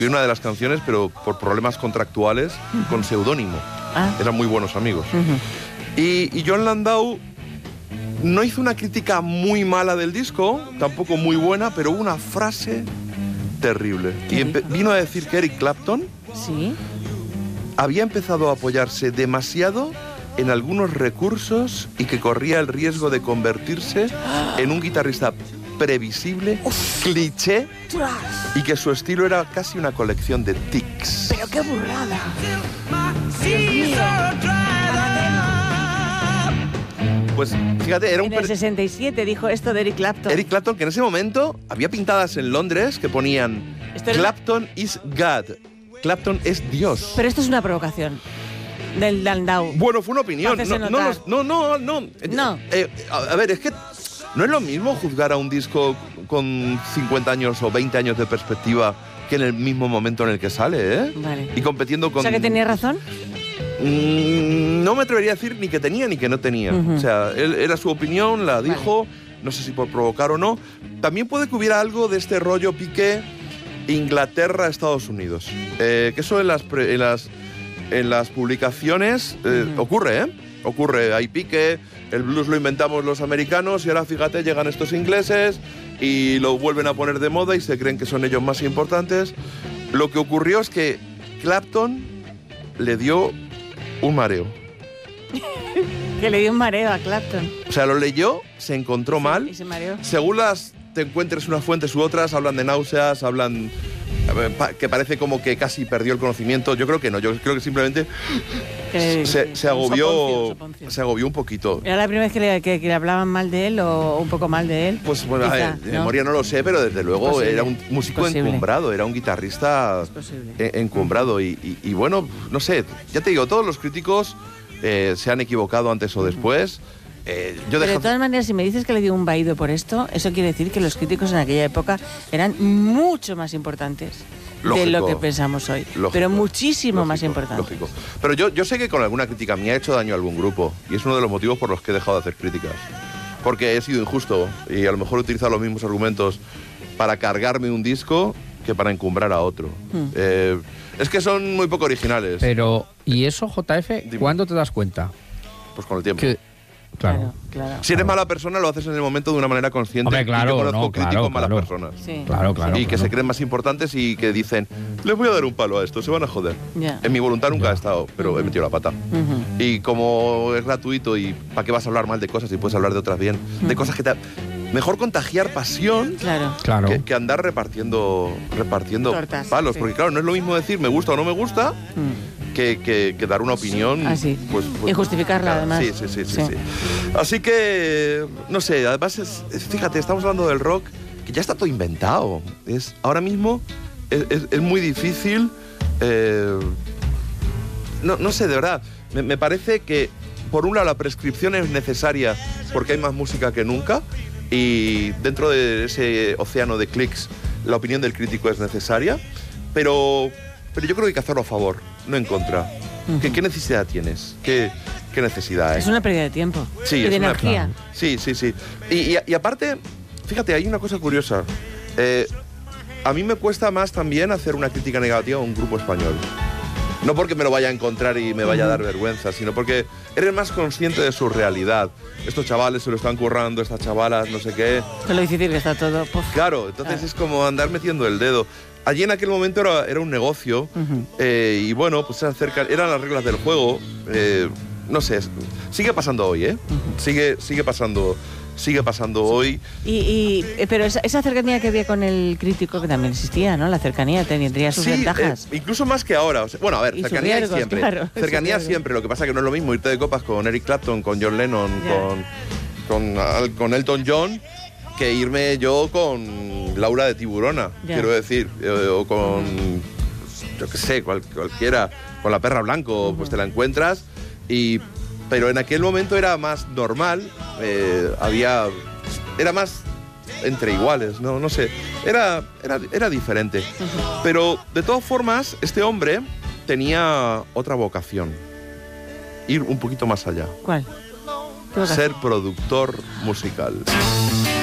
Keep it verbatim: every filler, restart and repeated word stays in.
una de las canciones, pero por problemas contractuales, uh-huh. con seudónimo. Ah. Eran muy buenos amigos. Uh-huh. y, y Jon Landau no hizo una crítica muy mala del disco, tampoco muy buena, pero hubo una frase terrible. Y empe- vino a decir que Eric Clapton ¿Sí? había empezado a apoyarse demasiado en algunos recursos y que corría el riesgo de convertirse en un guitarrista previsible, Uf. cliché, y que su estilo era casi una colección de tics. ¡Pero qué burrada! Pues fíjate, era un... En el sesenta y siete dijo esto de Eric Clapton. Eric Clapton, que en ese momento había pintadas en Londres que ponían Clapton is God. Clapton es Dios. Pero esto es una provocación del Landau. Bueno, fue una opinión. No, no, no, no, no. No. Eh, a, a ver, es que no es lo mismo juzgar a un disco con cincuenta años o veinte años de perspectiva que en el mismo momento en el que sale, ¿eh? Vale. Y compitiendo con... O sea, que tenía razón. Mm, no me atrevería a decir ni que tenía ni que no tenía. Uh-huh. O sea, él, era su opinión, la dijo, vale. No sé si por provocar o no. También puede que hubiera algo de este rollo Piqué Inglaterra, Estados Unidos. Eh, que eso en las, pre, en las, en las publicaciones eh, uh-huh. ocurre, ¿eh? Ocurre, hay pique, el blues lo inventamos los americanos y ahora fíjate, llegan estos ingleses y lo vuelven a poner de moda y se creen que son ellos más importantes. Lo que ocurrió es que Clapton le dio un mareo. Que le dio un mareo a Clapton. O sea, lo leyó, se encontró sí, mal. Y se mareó. Según las te encuentres unas fuentes u otras, hablan de náuseas, hablan que parece como que casi perdió el conocimiento. Yo creo que no, yo creo que simplemente que, se, se agobió soponcio, soponcio. se agobió un poquito. ¿Era la primera vez que le, que, que le hablaban mal de él o un poco mal de él? Pues bueno, Quizá, a ver, de ¿no? memoria no lo sé, pero desde luego era un músico encumbrado, era un guitarrista encumbrado y, y, y bueno, no sé, ya te digo, todos los críticos eh, se han equivocado antes o después. Eh, yo Pero deja... de todas maneras, si me dices que le dio un vaído por esto, eso quiere decir que los críticos en aquella época eran mucho más importantes lógico, de lo que pensamos hoy. Lógico, pero muchísimo lógico, más importantes. Lógico. Pero yo, yo sé que con alguna crítica me ha hecho daño a algún grupo y es uno de los motivos por los que he dejado de hacer críticas. Porque he sido injusto y a lo mejor he utilizado los mismos argumentos para cargarme un disco que para encumbrar a otro. Hmm. Eh, es que son muy poco originales. Pero, ¿y eso, J F, Dime. cuándo te das cuenta? Pues con el tiempo. Que... Claro, claro. Si eres mala persona, lo haces en el momento de una manera consciente. Hombre, claro, y yo conozco no, críticos claro, malas claro. personas. Sí. Claro, claro. Y que claro. se creen más importantes y que dicen, les voy a dar un palo a esto, se van a joder. Yeah. En mi voluntad nunca yeah. he estado, pero uh-huh. he metido la pata. Uh-huh. Y como es gratuito y ¿para qué vas a hablar mal de cosas y puedes hablar de otras bien? Uh-huh. De cosas que te... Mejor contagiar pasión claro. Claro. Que, que andar repartiendo, repartiendo Tortas, palos. sí. Porque claro, no es lo mismo decir me gusta o no me gusta... Uh-huh. Que, que, que dar una opinión ah, sí. pues, pues, y justificarla claro, además sí, sí, sí, sí, sí. sí. Así que no sé, además es, es, fíjate, estamos hablando del rock que ya está todo inventado. Es, ahora mismo es, es, es muy difícil eh, no, no sé, de verdad me, me parece que por un lado la prescripción es necesaria porque hay más música que nunca y dentro de ese océano de clics la opinión del crítico es necesaria, pero Pero yo creo que hay que hacerlo a favor, no en contra. Uh-huh. ¿Qué, ¿Qué necesidad tienes? ¿Qué, qué necesidad hay? Es una pérdida de tiempo. Sí, y es de una, energía. Sí, sí, sí. Y, y, y aparte, fíjate, hay una cosa curiosa. Eh, a mí me cuesta más también hacer una crítica negativa a un grupo español. No porque me lo vaya a encontrar y me vaya uh-huh. a dar vergüenza, sino porque eres más consciente de su realidad. Estos chavales se lo están currando, estas chavalas, no sé qué. Con lo difícil que está todo. Puf. Claro, entonces ah. es como andar metiendo el dedo. Allí en aquel momento era, era un negocio uh-huh. eh, y bueno, pues se acerca, eran las reglas del juego. Eh, no sé, sigue pasando hoy, ¿eh? Uh-huh. Sigue, sigue pasando, sigue pasando sí. hoy. Y, y pero esa, esa cercanía que había con el crítico que también existía, ¿no? La cercanía tendría sus sí, ventajas. Eh, incluso más que ahora. O sea, bueno, a ver, y cercanía riesgos, siempre. Claro, cercanía siempre. Lo que pasa es que no es lo mismo irte de copas con Eric Clapton, con John Lennon, yeah. con, con, con Elton John, que irme yo con Laura de Tiburona, yeah. quiero decir, eh, o con, yo qué sé, cual, cualquiera, con la Perra Blanco, uh-huh. pues te la encuentras, y, pero en aquel momento era más normal, eh, había, era más entre iguales, no, no sé, era, era, era diferente. Uh-huh. Pero de todas formas, este hombre tenía otra vocación, ir un poquito más allá. ¿Cuál? Ser productor musical.